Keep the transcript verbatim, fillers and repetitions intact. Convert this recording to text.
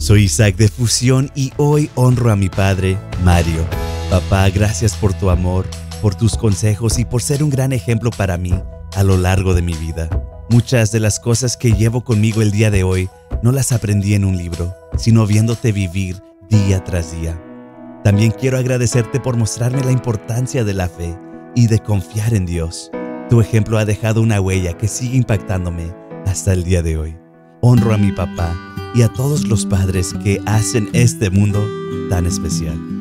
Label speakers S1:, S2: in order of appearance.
S1: Soy Isaac de Fusión y hoy honro a mi padre, Mario. Papá, gracias por tu amor, por tus consejos y por ser un gran ejemplo para mí a lo largo de mi vida. Muchas de las cosas que llevo conmigo el día de hoy no las aprendí en un libro, sino viéndote vivir día tras día. También quiero agradecerte por mostrarme la importancia de la fe y de confiar en Dios. Tu ejemplo ha dejado una huella que sigue impactándome hasta el día de hoy. Honro a mi papá y a todos los padres que hacen este mundo tan especial.